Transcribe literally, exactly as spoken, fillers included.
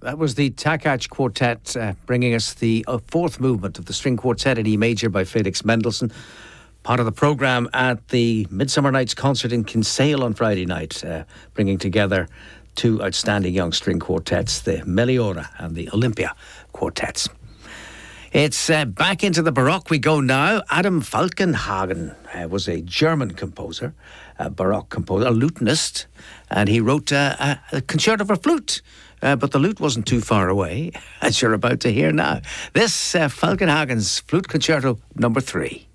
That was the Takach Quartet uh, bringing us the uh, fourth movement of the string quartet in E major by Felix Mendelssohn. Part of the programme at the Midsummer Nights concert in Kinsale on Friday night, uh, bringing together two outstanding young string quartets, the Meliora and the Olympia quartets. It's uh, back into the Baroque we go now. Adam Falkenhagen uh, was a German composer, a Baroque composer, a lutenist, and he wrote uh, a, a concerto for flute. Uh, but the lute wasn't too far away, as you're about to hear now. This uh, Falkenhagen's Flute Concerto number three.